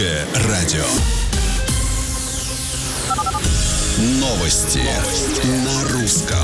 Радио. Новости на русском.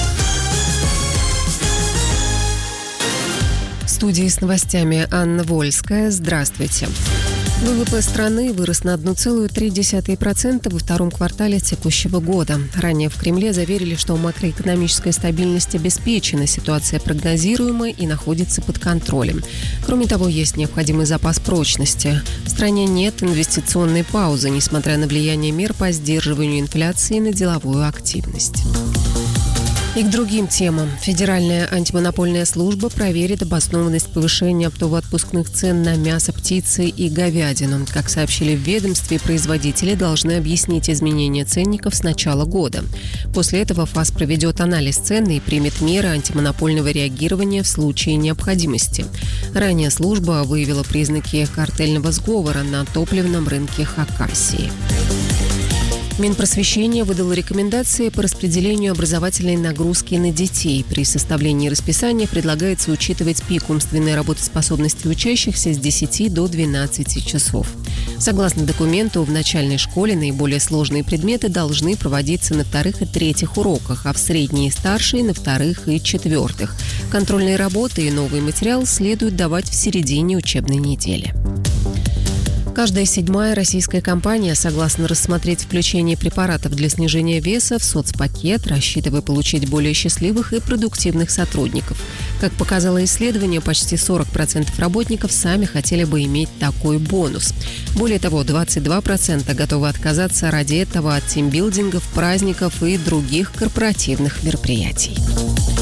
В студии с новостями Анна Вольская. Здравствуйте. ВВП страны вырос на 1,3% во втором квартале текущего года. Ранее в Кремле заверили, что макроэкономическая стабильность обеспечена, ситуация прогнозируема и находится под контролем. Кроме того, есть необходимый запас прочности. В стране нет инвестиционной паузы, несмотря на влияние мер по сдерживанию инфляции на деловую активность. И к другим темам. Федеральная антимонопольная служба проверит обоснованность повышения оптово-отпускных цен на мясо птицы и говядину. Как сообщили в ведомстве, производители должны объяснить изменения ценников с начала года. После этого ФАС проведет анализ цен и примет меры антимонопольного реагирования в случае необходимости. Ранее служба выявила признаки картельного сговора на топливном рынке Хакасии. Минпросвещение выдало рекомендации по распределению образовательной нагрузки на детей. При составлении расписания предлагается учитывать пик умственной работоспособности учащихся с 10 до 12 часов. Согласно документу, в начальной школе наиболее сложные предметы должны проводиться на вторых и третьих уроках, а в средней и старшей – на вторых и четвертых. Контрольные работы и новый материал следует давать в середине учебной недели. Каждая седьмая российская компания согласна рассмотреть включение препаратов для снижения веса в соцпакет, рассчитывая получить более счастливых и продуктивных сотрудников. Как показало исследование, почти 40% работников сами хотели бы иметь такой бонус. Более того, 22% готовы отказаться ради этого от тимбилдингов, праздников и других корпоративных мероприятий.